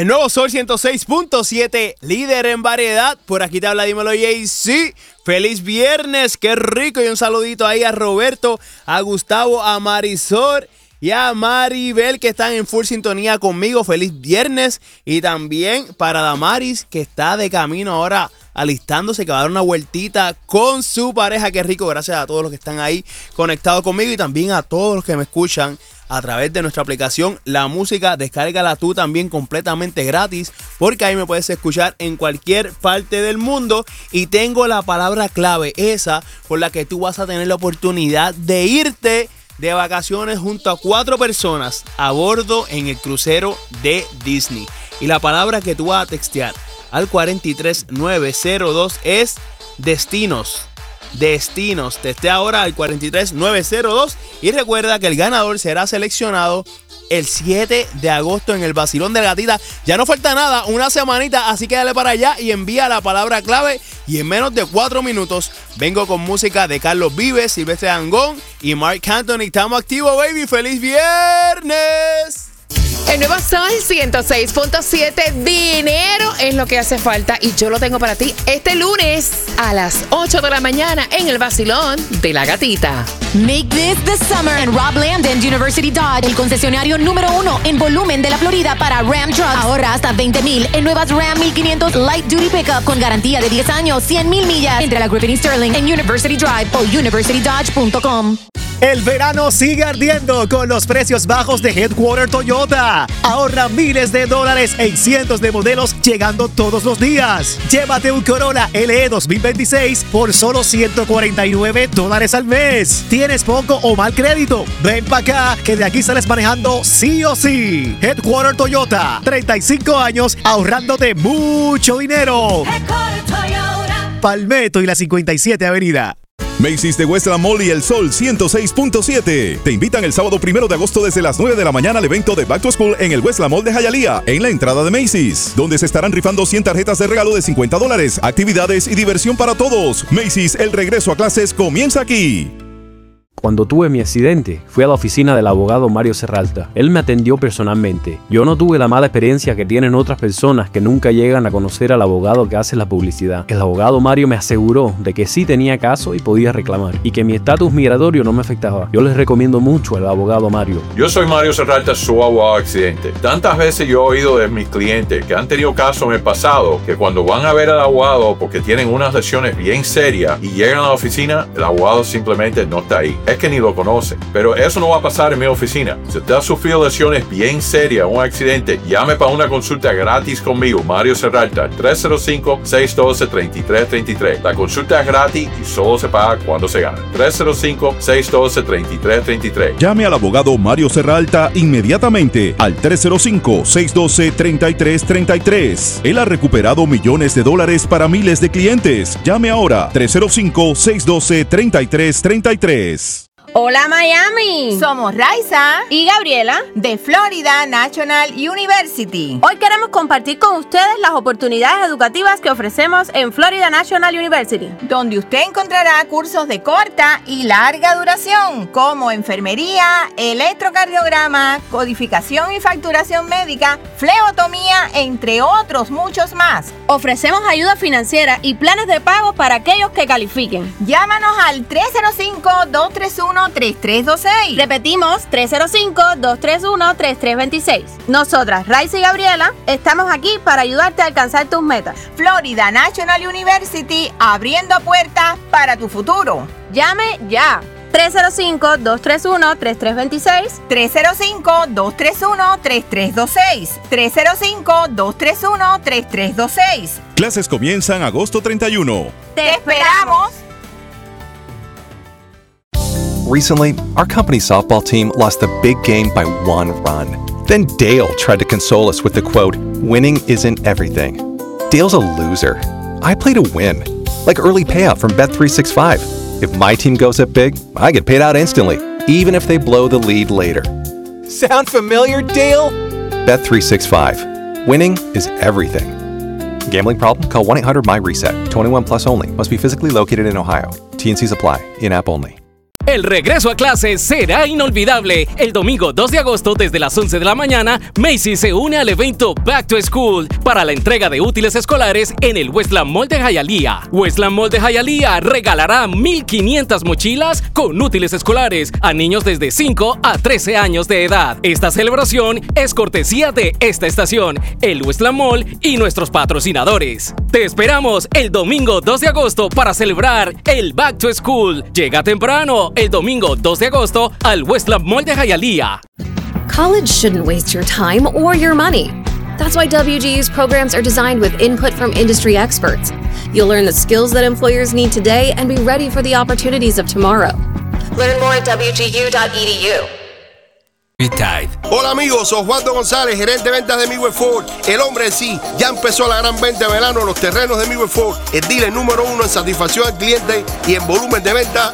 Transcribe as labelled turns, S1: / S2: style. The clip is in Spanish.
S1: El nuevo Sol 106.7, líder en variedad. Por aquí te habla Dímelo JC. Feliz viernes, qué rico. Y un saludito ahí a Roberto, a Gustavo, a Marisol y a Maribel, que están en full sintonía conmigo. Feliz viernes. Y también para Damaris, que está de camino ahora alistándose, que va a dar una vueltita con su pareja. Qué rico. Gracias a todos los que están ahí conectados conmigo y también a todos los que me escuchan a través de nuestra aplicación La Música. Descárgala tú también completamente gratis, porque ahí me puedes escuchar en cualquier parte del mundo. Y tengo la palabra clave, esa por la que tú vas a tener la oportunidad de irte de vacaciones junto a 4 personas a bordo en el crucero de Disney. Y la palabra que tú vas a textear al 43902 es destinos. Destinos. Textea ahora al 43902 y recuerda que el ganador será seleccionado el 7 de agosto en el Vacilón de la Gatita. Ya no falta nada, una semanita, así que dale para allá y envía la palabra clave. Y en menos de 4 minutos vengo con música de Carlos Vives, Silvestre Dangond y Marc Anthony. Estamos activos, baby. ¡Feliz viernes!
S2: El nuevo Sol 106.7, dinero es lo que hace falta y yo lo tengo para ti este lunes a las 8 de la mañana en el Vacilón de la Gatita.
S3: Make this the summer en Rob Landon University Dodge, el concesionario número 1 en volumen de la Florida para Ram Trucks. Ahorra hasta $20,000 en nuevas Ram 1500 Light Duty Pickup con garantía de 10 años, 100,000 millas. Entre la Griffin y Sterling en University Drive o universitydodge.com.
S4: El verano sigue ardiendo con los precios bajos de Headquarter Toyota. Ahorra miles de dólares en cientos de modelos llegando todos los días. Llévate un Corolla LE 2026 por solo $149 al mes. ¿Tienes poco o mal crédito? Ven para acá que de aquí sales manejando sí o sí. Headquarter Toyota, 35 años ahorrándote mucho dinero. Palmetto y la 57 Avenida.
S5: Macy's de Westland Mall y El Sol 106.7 te invitan el sábado 1 de agosto desde las 9 de la mañana al evento de Back to School en el Westland Mall de Hialeah, en la entrada de Macy's, donde se estarán rifando 100 tarjetas de regalo de $50, actividades y diversión para todos. Macy's, el regreso a clases comienza aquí.
S6: Cuando tuve mi accidente, fui a la oficina del abogado Mario Serralta. Él me atendió personalmente. Yo no tuve la mala experiencia que tienen otras personas que nunca llegan a conocer al abogado que hace la publicidad. El abogado Mario me aseguró de que sí tenía caso y podía reclamar, y que mi estatus migratorio no me afectaba. Yo les recomiendo mucho al abogado Mario.
S7: Yo soy Mario Serralta, su abogado accidente. Tantas veces yo he oído de mis clientes que han tenido casos en el pasado, que cuando van a ver al abogado porque tienen unas lesiones bien serias y llegan a la oficina, el abogado simplemente no está ahí. Es que ni lo conocen. Pero eso no va a pasar en mi oficina. Si usted ha sufrido lesiones bien serias, un accidente, llame para una consulta gratis conmigo, Mario Serralta, 305-612-3333. La consulta es gratis y solo se paga cuando se gana. 305-612-3333.
S5: Llame al abogado Mario Serralta inmediatamente al 305-612-3333. Él ha recuperado millones de dólares para miles de clientes. Llame ahora, 305-612-3333.
S8: Hola Miami, somos Raiza y Gabriela de Florida National University. Hoy queremos compartir con ustedes las oportunidades educativas que ofrecemos en Florida National University, donde usted encontrará cursos de corta y larga duración como enfermería, electrocardiograma, codificación y facturación médica, flebotomía, entre otros muchos más. Ofrecemos ayuda financiera y planes de pago para aquellos que califiquen. Llámanos al 305-231-3326. Repetimos, 305-231-3326. Nosotras, Raiza y Gabriela, estamos aquí para ayudarte a alcanzar tus metas. Florida National University, abriendo puertas para tu futuro. Llame ya. 305-231-3326. 305-231-3326. 305-231-3326.
S5: Clases comienzan agosto 31.
S8: ¡Te esperamos!
S9: Recently, our company's softball team lost a big game by 1 run. Then Dale tried to console us with the quote, "Winning isn't everything." Dale's a loser. I play to win, like early payout from Bet365. If my team goes up big, I get paid out instantly, even if they blow the lead later.
S10: Sound familiar, Dale?
S9: Bet365. Winning is everything. Gambling problem? Call 1-800-MY-RESET. 21 plus only. Must be physically located in Ohio. T&Cs apply. In-app only.
S11: El regreso a clases será inolvidable. El domingo 2 de agosto desde las 11 de la mañana, Macy's se une al evento Back to School para la entrega de útiles escolares en el Westland Mall de Hialeah. Westland Mall de Hialeah regalará 1,500 mochilas con útiles escolares a niños desde 5 a 13 años de edad. Esta celebración es cortesía de esta estación, el Westland Mall y nuestros patrocinadores. Te esperamos el domingo 2 de agosto para celebrar el Back to School. Llega temprano el domingo 2 de agosto al Westland Mall de Hialeah.
S12: College shouldn't waste your time or your money. That's why WGU's programs are designed with input from industry experts. You'll learn the skills that employers need today and be ready for the opportunities of tomorrow. Learn more at WGU.edu.
S13: Hola amigos, soy Osvaldo González, gerente de ventas de Midwest Ford. El hombre sí, ya empezó la gran venta de verano en los terrenos de Midwest Ford, el dealer número 1 en satisfacción al cliente y en volumen de venta